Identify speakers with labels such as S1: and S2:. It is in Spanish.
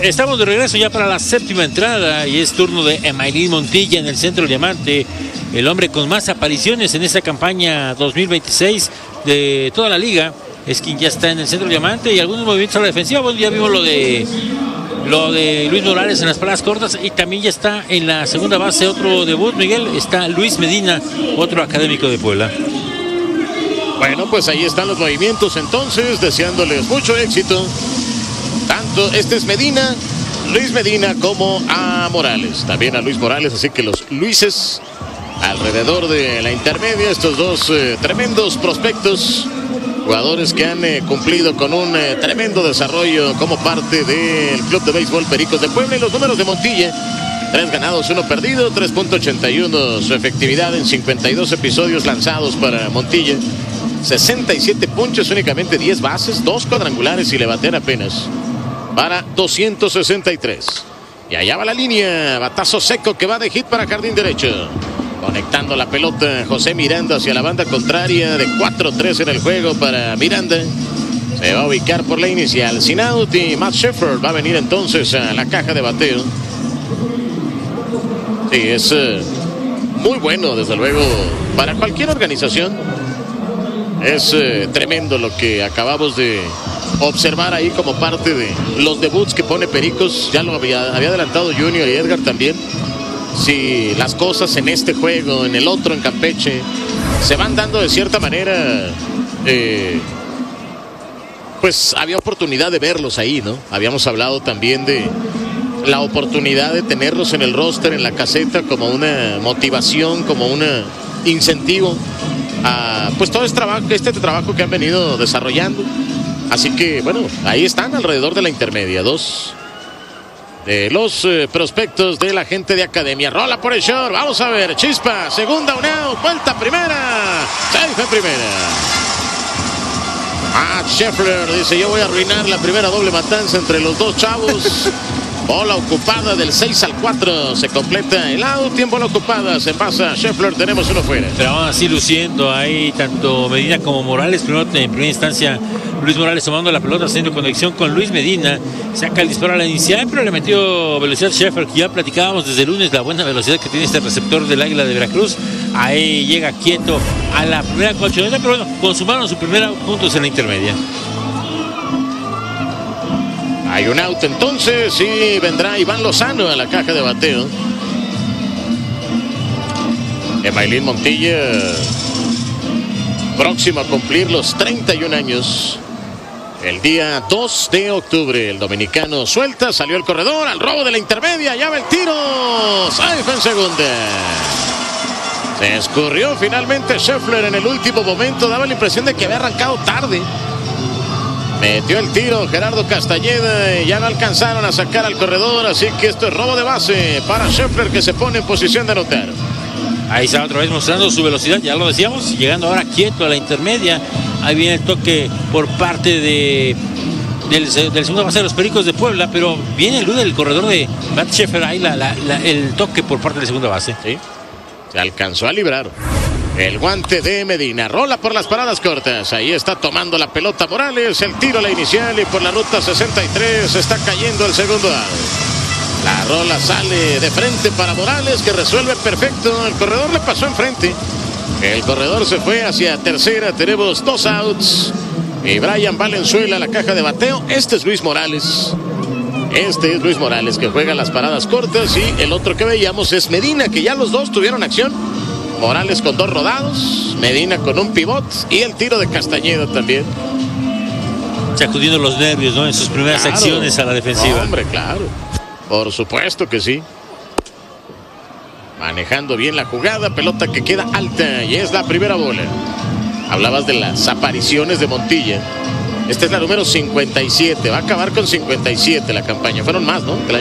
S1: Estamos de regreso ya para la séptima entrada y es turno de Emailín Montilla en el centro del diamante, el hombre con más apariciones en esta campaña 2026 de toda la liga. Es quien ya está en el centro del diamante y algunos movimientos a la defensiva. Bueno, ya vimos lo de Luis Morales en las paradas cortas y también ya está en la segunda base otro debut, Miguel. Está Luis Medina, otro académico de Puebla.
S2: Bueno, pues ahí están los movimientos entonces, deseándoles mucho éxito. Tanto este es Medina, Luis Medina, como a Morales. También a Luis Morales, así que los Luises alrededor de la intermedia, estos dos tremendos prospectos, jugadores que han cumplido con un tremendo desarrollo como parte del Club de Béisbol Pericos de Puebla. Y los números de Montilla: 3 ganados, 1 perdido, 3.81 su efectividad en 52 episodios lanzados para Montilla. 67 punches, únicamente 10 bases, 2 cuadrangulares y le batean apenas para 263. Y allá va la línea, batazo seco que va de hit para jardín derecho. Conectando la pelota José Miranda hacia la banda contraria, de 4-3 en el juego para Miranda. Se va a ubicar por la inicial sin out y Matt Sheffield va a venir entonces a la caja de bateo. Sí, es muy bueno, desde luego, para cualquier organización. Es tremendo lo que acabamos de observar ahí como parte de los debuts que pone Pericos. Ya lo había adelantado Junior y Edgar también. Si las cosas en este juego, en el otro, en Campeche, se van dando de cierta manera, pues había oportunidad de verlos ahí, ¿no? Habíamos hablado también de la oportunidad de tenerlos en el roster, en la caseta, como una motivación, como un incentivo a pues todo este trabajo que han venido desarrollando. Así que bueno, ahí están alrededor de la intermedia, 2 de los prospectos de la gente de Academia. Rola por el short, vamos a ver, chispa, segunda, un out, vuelta primera, safe en primera. Scheffler dice: yo voy a arruinar la primera doble matanza entre los dos chavos. Bola ocupada del 6-4, se completa el out, tiempo bola ocupada, se pasa Scheffler, tenemos uno fuera.
S1: Pero aún así luciendo ahí tanto Medina como Morales. Primero, en primera instancia, Luis Morales tomando la pelota, haciendo conexión con Luis Medina, saca el disparo a la inicial, pero le metió velocidad Scheffler, que ya platicábamos desde el lunes, la buena velocidad que tiene este receptor del Águila de Veracruz. Ahí llega quieto a la primera colchoneta, pero bueno, consumaron su primera puntos en la intermedia.
S2: Hay un out entonces y vendrá Iván Lozano a la caja de bateo. Emailín Montilla, próximo a cumplir los 31 años. El día 2 de octubre, el dominicano suelta, salió el corredor al robo de la intermedia, ya va el tiro, safe en segunda. Se escurrió finalmente Scheffler en el último momento, daba la impresión de que había arrancado tarde. Metió el tiro Gerardo Castañeda y ya no alcanzaron a sacar al corredor, así que esto es robo de base para Scheffler, que se pone en posición de anotar.
S1: Ahí está otra vez mostrando su velocidad, ya lo decíamos, llegando ahora quieto a la intermedia. Ahí viene el toque por parte del segundo base de los Pericos de Puebla, pero viene el del corredor de Matt Scheffler, ahí el toque por parte de la segunda base.
S2: Sí, se alcanzó a librar. El guante de Medina, rola por las paradas cortas, ahí está tomando la pelota Morales, el tiro a la inicial y por la ruta 63 está cayendo el segundo out. La rola sale de frente para Morales, que resuelve perfecto, el corredor le pasó enfrente, el corredor se fue hacia tercera, tenemos 2 outs y Brian Valenzuela a la caja de bateo. Este es Luis Morales, que juega las paradas cortas, y el otro que veíamos es Medina, que ya los dos tuvieron acción. Morales con 2 rodados, Medina con un pivot y el tiro de Castañeda también.
S1: Sacudiendo los nervios, ¿no? En sus primeras acciones a la defensiva.
S2: No, hombre, claro. Por supuesto que sí. Manejando bien la jugada, pelota que queda alta y es la primera bola. Hablabas de las apariciones de Montilla. Esta es la número 57, va a acabar con 57 la campaña. Fueron más, ¿no?